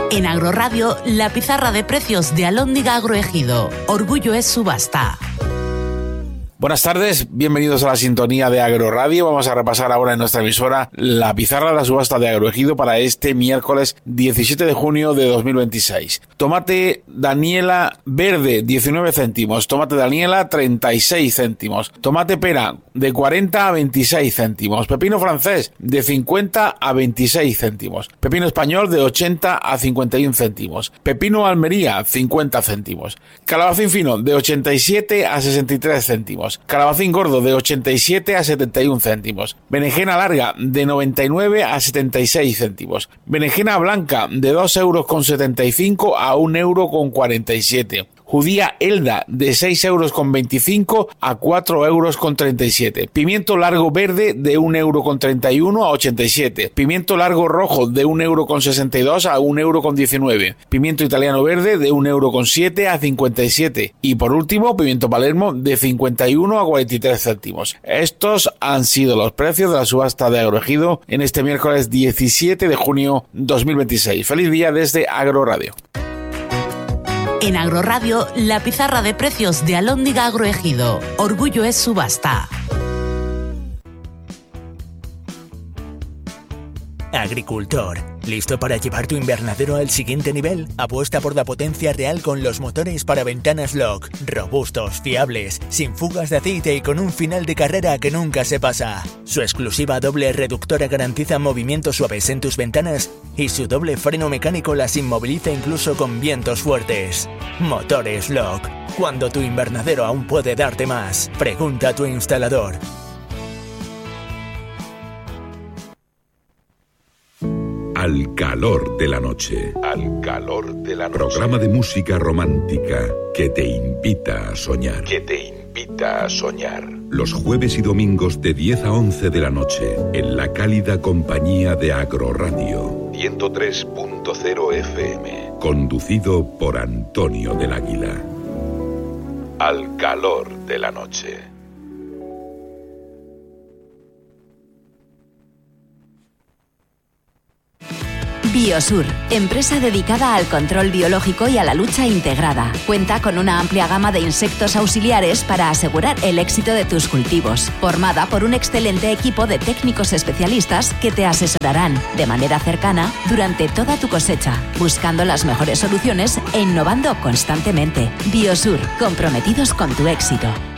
En Agroradio, la pizarra de precios de Alhóndiga Agroejido. Orgullo es subasta. Buenas tardes, bienvenidos a la sintonía de Agroradio. Vamos a repasar ahora en nuestra emisora la pizarra de la subasta de Agroejido para este miércoles 17 de junio de 2026. Tomate Daniela verde, 19 céntimos. Tomate Daniela, 36 céntimos. Tomate pera, de 40 a 26 céntimos. Pepino francés, de 50 a 26 céntimos. Pepino español, de 80 a 51 céntimos. Pepino Almería, 50 céntimos. Calabacín fino, de 87 a 63 céntimos. Calabacín gordo, de 87 a 71 céntimos. Berenjena larga, de 99 a 76 céntimos. Berenjena blanca, de 2,75 € a 1,47 €. Judía Elda, de 6,25 € a 4,37 €. Pimiento largo verde, de 1,31 € a 87. Pimiento largo rojo, de 1,62 € a 1,19 €. Pimiento italiano verde, de 1,07 € a 57. Y por último, pimiento Palermo, de 51 a 43 céntimos. Estos han sido los precios de la subasta de Agroejido en este miércoles 17 de junio 2026. Feliz día desde Agroradio. En Agroradio, la pizarra de precios de Alhóndiga Agroejido. Orgullo es subasta. Agricultor, ¿listo para llevar tu invernadero al siguiente nivel? Apuesta por la potencia real con los motores para ventanas Lock. Robustos, fiables, sin fugas de aceite y con un final de carrera que nunca se pasa. Su exclusiva doble reductora garantiza movimientos suaves en tus ventanas y su doble freno mecánico las inmoviliza incluso con vientos fuertes. Motores Lock. Cuando tu invernadero aún puede darte más. Pregunta a tu instalador. Al calor de la noche. Al calor de la noche. Programa de música romántica que te invita a soñar. Que te invita a soñar. Los jueves y domingos de 10 a 11 de la noche en la cálida compañía de Agroradio 103.0 FM. Conducido por Antonio del Águila. Al calor de la noche. Biosur, empresa dedicada al control biológico y a la lucha integrada. Cuenta con una amplia gama de insectos auxiliares para asegurar el éxito de tus cultivos. Formada por un excelente equipo de técnicos especialistas que te asesorarán de manera cercana durante toda tu cosecha, buscando las mejores soluciones e innovando constantemente. Biosur, comprometidos con tu éxito.